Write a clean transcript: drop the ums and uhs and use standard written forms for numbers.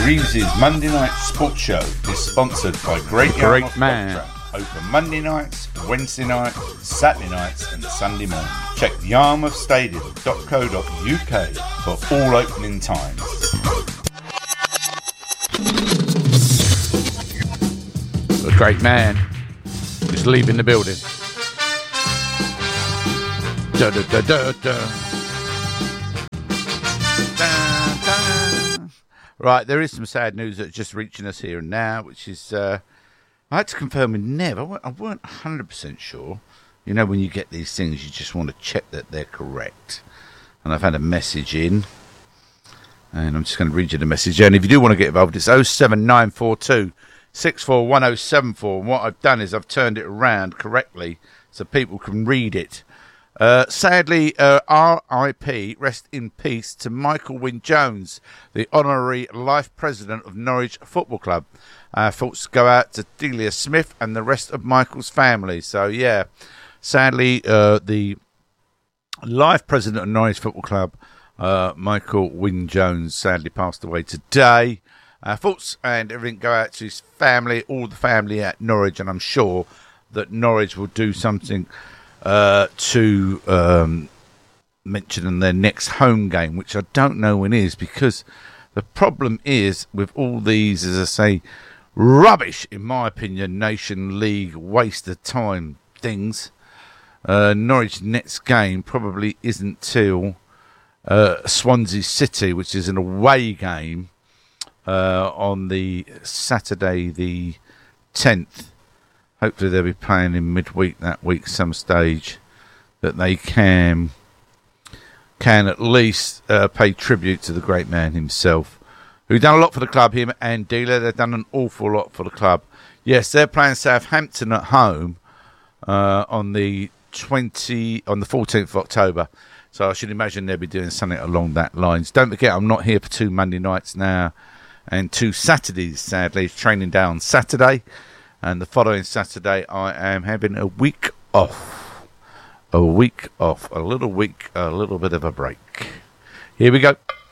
Reeves's Monday Night Sports Show is sponsored by Great Man. Open Monday nights, Wednesday nights, Saturday nights and Sunday morning. Check yarmouthstadium.co.uk for all opening times. The Great Man is leaving the building. Da, da, da, da, da. Right, there is some sad news that's just reaching us here and now, which is, I had to confirm with Nev. I weren't 100% sure. You know, when you get these things, you just want to check that they're correct. And I've had a message in, and I'm just going to read you the message. And if you do want to get involved, it's 07942 641074. And what I've done is I've turned it around correctly so people can read it. Sadly, R.I.P. rest in peace to Michael Wynne-Jones, the honorary life president of Norwich Football Club. Thoughts go out to Delia Smith and the rest of Michael's family. So, yeah, sadly, the life president of Norwich Football Club, Michael Wynne-Jones, sadly passed away today. Thoughts and everything go out to his family, all the family at Norwich, and I'm sure that Norwich will do something to mention in their next home game, which I don't know when is, because the problem is with all these, as I say, rubbish, in my opinion, Nation League waste of time things. Norwich next game probably isn't till Swansea City, which is an away game on the Saturday the 10th. Hopefully they'll be playing in midweek that week some stage, that they can at least pay tribute to the great man himself, who done a lot for the club, him and Dealer. They've done an awful lot for the club. Yes, they're playing Southampton at home on the 14th of October. So I should imagine they'll be doing something along that lines. Don't forget, I'm not here for 2 Monday nights now and 2 Saturdays, sadly. It's training day on Saturday. And the following Saturday, I am having a week off. A little bit of a break. Here we go.